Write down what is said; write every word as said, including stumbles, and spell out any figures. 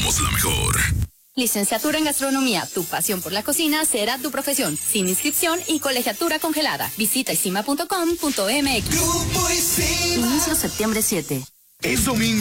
somos la mejor. Licenciatura en Gastronomía, tu pasión por la cocina será tu profesión. Sin inscripción y colegiatura congelada. Visita isima punto com punto m x. Inicio septiembre siete. Es domingo.